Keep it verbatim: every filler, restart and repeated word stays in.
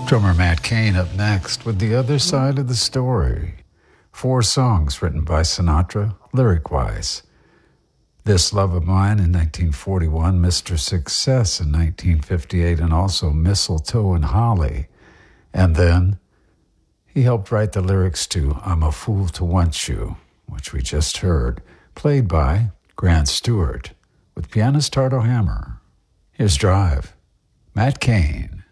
Drummer Matt Cain up next with The Other Side of the Story. Four songs written by Sinatra, lyric-wise. This Love of Mine in nineteen forty-one, Mister Success in nineteen fifty-eight, and also Mistletoe and Holly. And then he helped write the lyrics to I'm a Fool to Want You, which we just heard, played by Grant Stewart with pianist Tardo Hammer. Here's Drive, Matt Cain.